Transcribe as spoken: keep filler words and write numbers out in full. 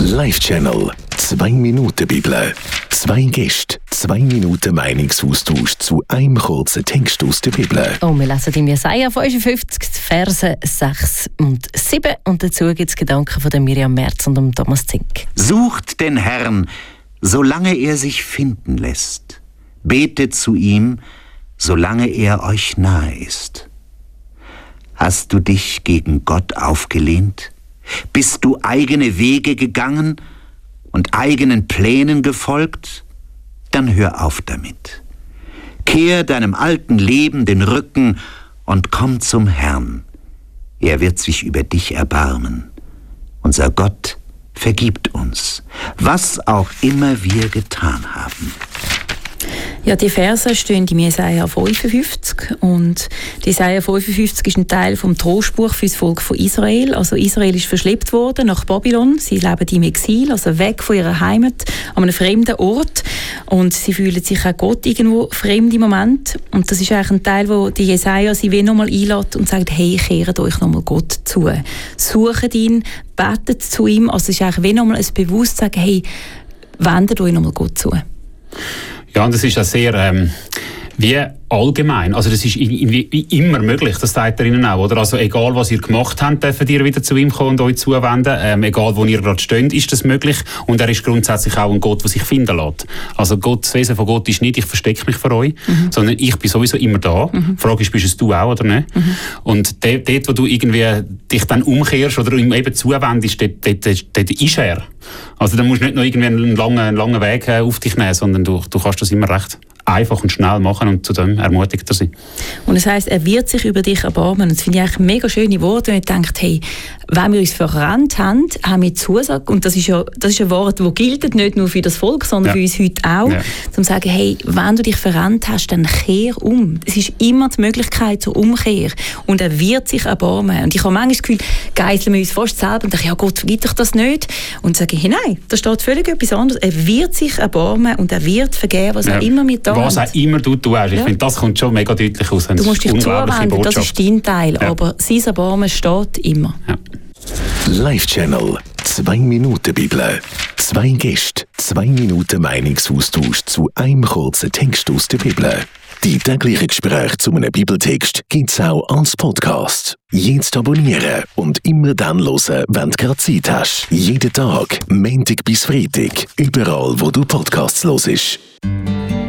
Live-Channel. Zwei Minuten Bibel. Zwei Gäste, zwei Minuten Meinungsaustausch zu einem kurzen Text aus der Bibel. Oh, wir lesen im Jesaja fünfundfünfzig, Verse sechs und sieben. Und dazu gibt es Gedanken von Miriam Merz und Thomas Zink. Sucht den Herrn, solange er sich finden lässt. Betet zu ihm, solange er euch nahe ist. Hast du dich gegen Gott aufgelehnt? Bist du eigene Wege gegangen und eigenen Plänen gefolgt? Dann hör auf damit. Kehr deinem alten Leben den Rücken und komm zum Herrn. Er wird sich über dich erbarmen. Unser Gott vergibt uns, was auch immer wir getan haben. Ja, die Verse stehen im Jesaja fünfundfünfzig und die Jesaja fünfundfünfzig ist ein Teil vom Trostspruch für das Volk von Israel. Also Israel ist verschleppt worden nach Babylon. Sie leben im Exil, also weg von ihrer Heimat, an einem fremden Ort. Und sie fühlen sich auch Gott irgendwo fremd im Moment. Und das ist eigentlich ein Teil, wo die Jesaja sie wie nochmal einlädt und sagt, hey, kehrt euch nochmal Gott zu. Sucht ihn, betet zu ihm. Also es ist eigentlich wie nochmal ein Bewusstsein, hey, wendet euch nochmal Gott zu. Ja, und das ist ja sehr ähm, wie allgemein. Also das ist irgendwie immer möglich, das sagt er Ihnen auch, oder? Also egal, was ihr gemacht habt, dürft ihr wieder zu ihm kommen und euch zuwenden. Ähm, egal, wo ihr gerade steht, ist das möglich. Und er ist grundsätzlich auch ein Gott, der sich finden lässt. Also Gott, das Wesen von Gott ist nicht, ich verstecke mich vor euch, mhm. sondern ich bin sowieso immer da. Mhm. Die Frage ist, bist es du auch oder nicht? Mhm. Und dort, dort, wo du irgendwie dich dann umkehrst oder ihm eben zuwendest, dort, dort, dort, dort ist er. Also dann musst du nicht noch irgendwie einen langen, einen langen Weg auf dich nehmen, sondern du, du kannst das immer recht einfach und schnell machen und zu dem ermutigt er sie. Und das heisst, er wird sich über dich erbarmen. Und das finde ich eigentlich mega schöne Worte, wenn ich denke, hey, wenn wir uns verrannt haben, haben wir Zusage, und das ist ja das ist ein Wort, das gilt nicht nur für das Volk, sondern ja. für uns heute auch, ja. um zu sagen, hey, wenn du dich verrannt hast, dann kehr um. Es ist immer die Möglichkeit zur Umkehr. Und er wird sich erbarmen. Und ich habe manchmal das Gefühl, geißeln wir uns fast selber und denken, ja Gott, vergibt dich das nicht? Und sage, hey, nein, da steht völlig etwas anderes. Er wird sich erbarmen und er wird vergeben, was ja. er immer mit da Was auch immer du tust. Ich ja. finde, das kommt schon mega deutlich aus. Du musst dich zuwenden, das ist dein Teil. Ja. Aber sein Erbarmen steht immer. Ja. Live-Channel. Zwei Minuten Bibel. Zwei Gäste, zwei Minuten Meinungsaustausch zu einem kurzen Text aus der Bibel. Die täglichen Gespräche zu einem Bibeltext gibt es auch als Podcast. Jetzt abonnieren und immer dann hören, wenn du gerade Zeit hast. Jeden Tag, Montag bis Freitag, überall, wo du Podcasts hörst.